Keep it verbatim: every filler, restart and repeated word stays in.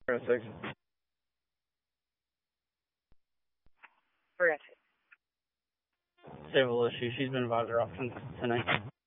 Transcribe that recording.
Zero six. Forget Civil issue. She's been advisor off since tonight.